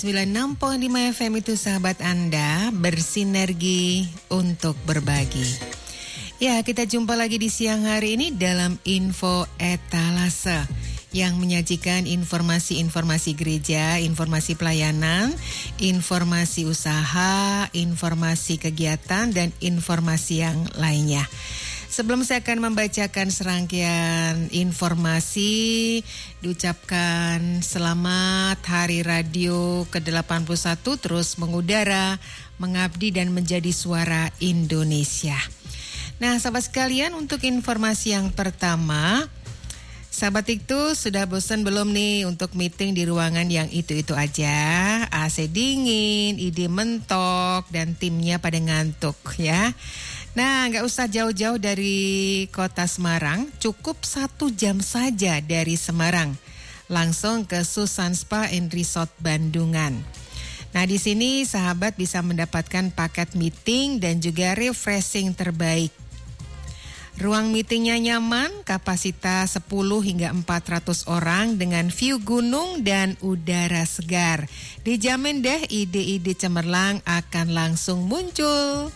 96.5 FM itu sahabat Anda, bersinergi untuk berbagi. Ya, kita jumpa lagi di siang hari ini dalam Info Etalase yang menyajikan informasi-informasi gereja, informasi pelayanan, informasi usaha, informasi kegiatan, dan informasi yang lainnya. Sebelum saya akan membacakan serangkaian informasi, diucapkan selamat Hari Radio ke-81 terus mengudara, mengabdi dan menjadi suara Indonesia. Nah, sahabat sekalian, untuk informasi yang pertama, sahabat itu sudah bosan belum nih untuk meeting di ruangan yang itu-itu aja? AC dingin, ide mentok, dan timnya pada ngantuk ya. Nah, nggak usah jauh-jauh dari kota Semarang, cukup 1 jam saja dari Semarang. Langsung ke Susan Spa and Resort Bandungan. Nah, di sini sahabat bisa mendapatkan paket meeting dan juga refreshing terbaik. Ruang meetingnya nyaman, kapasitas 10 hingga 400 orang dengan view gunung dan udara segar. Dijamin deh ide-ide cemerlang akan langsung muncul.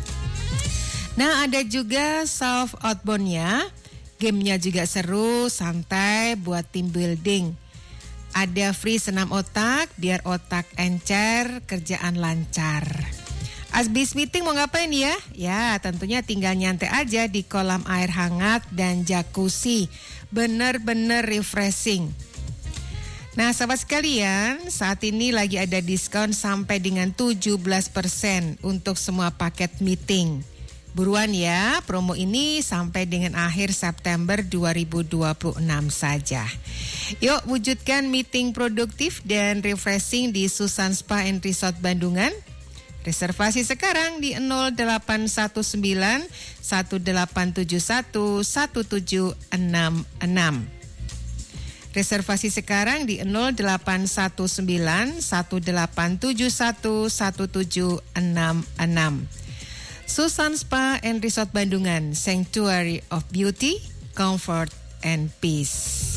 Nah, ada juga self outbound-nya. Gamenya juga seru, santai buat team building. Ada free senam otak, biar otak encer, kerjaan lancar. Abis meeting mau ngapain ya? Ya, tentunya tinggal nyantai aja di kolam air hangat dan jacuzzi. Bener-bener refreshing. Nah, sahabat sekalian, saat ini lagi ada diskon sampai dengan 17% untuk semua paket meeting. Buruan ya, promo ini sampai dengan akhir September 2026 saja. Yuk wujudkan meeting produktif dan refreshing di Susan Spa and Resort Bandungan. Reservasi sekarang di 0819 1871 1766. Reservasi sekarang di 0819 1871 1766. Susan Spa and Resort Bandungan, Sanctuary of Beauty, Comfort, and Peace.